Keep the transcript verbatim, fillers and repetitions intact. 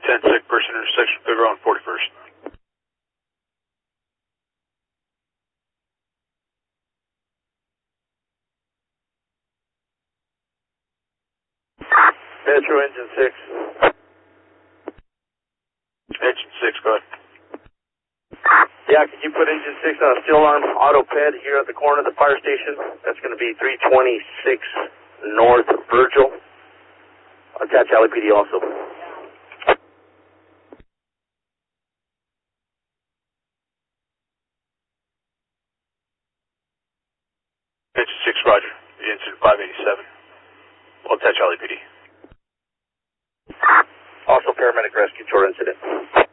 ten six, person intersection, Figueroa and forty-first. Metro engine six. Engine six, go ahead. Yeah, can you put engine six on a steel arm auto ped here at the corner of the fire station? That's going to be three twenty-six North Virgil. Attach L A P D also. Engine six, roger. The incident five eighty-seven. We'll attach L A P D. Also paramedic rescue short incident.